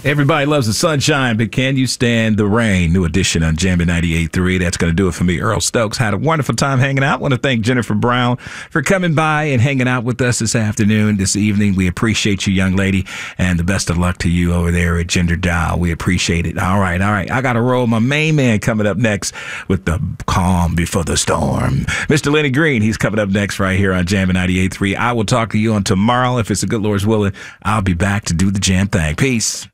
Everybody loves the sunshine, but can you stand the rain? New edition on Jammin' 98.3. That's going to do it for me, Earl Stokes. Had a wonderful time hanging out. Want to thank Jennifer Brown for coming by and hanging out with us this afternoon, this evening. We appreciate you, young lady, and the best of luck to you over there at Gender Dial. We appreciate it. All right. I got to roll. My main man coming up next with the calm before the storm. Mr. Lenny Green, he's coming up next right here on Jammin' 98.3. I will talk to you on tomorrow. If it's the good Lord's willing, I'll be back to do the jam thing. Peace.